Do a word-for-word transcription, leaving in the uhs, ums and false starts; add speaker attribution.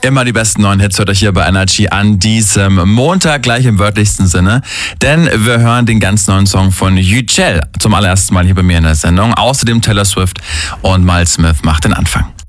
Speaker 1: Immer die besten neuen Hits hört euch hier bei Energy an diesem Montag, gleich im wörtlichsten Sinne. Denn wir hören den ganz neuen Song von Yücel zum allerersten Mal hier bei mir in der Sendung. Außerdem Taylor Swift und Miles Smith macht den Anfang.